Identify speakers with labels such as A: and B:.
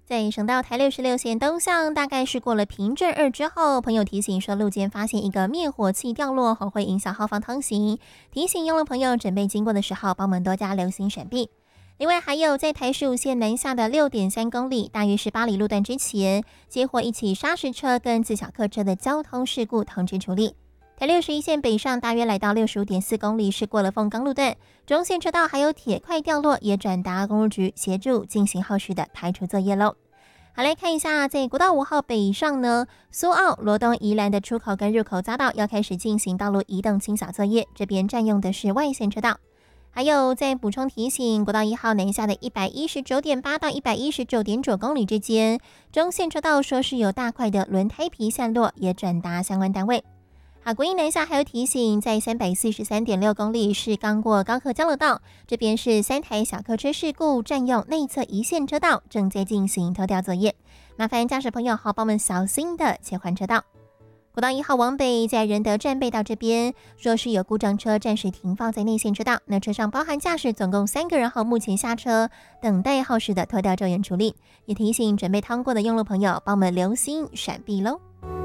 A: 在省道台66线东向，大概是过了平镇2之后，朋友提醒说路肩发现一个灭火器掉落，会影响后方通行，提醒用路朋友准备经过的时候，帮忙多加留心闪避。另外还有在台15线南下的6.3公里，大约是8里路段之前，接获一起砂石车跟自小客车的交通事故，通知处理。台61线北上大约来到65.4公里，是过了凤冈路段，中线车道还有铁块掉落，也转达公路局协助进行后续的排除作业喽。好，来看一下，在国道5号北上呢，苏澳、罗东、宜兰的出口跟入口匝道要开始进行道路移动清扫作业，这边占用的是外线车道。还有再补充提醒，国道1号南下的119.8到119.9公里之间，中线车道说是有大块的轮胎皮散落，也转达相关单位。好，国一南下还有提醒，在343.6公里是刚过高和交流道，这边是3台小客车事故占用内侧一线车道，正在进行拖吊作业，麻烦驾驶朋友好帮们小心的切换车道。国道1号往北，在仁德站背道这边，说是有故障车暂时停放在内线车道，那车上包含驾驶总共3个人后，目前下车等待后续的拖吊救援处理，也提醒准备趟过的用路朋友帮们留心闪避喽。